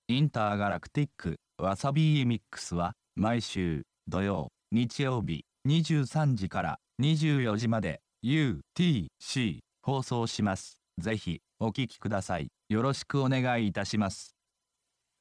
インターガラクティックわさびミックスは毎週土曜、日曜日23時から24時まで UTC 放送します。ぜひお聞きください。よろしくお願いいたします。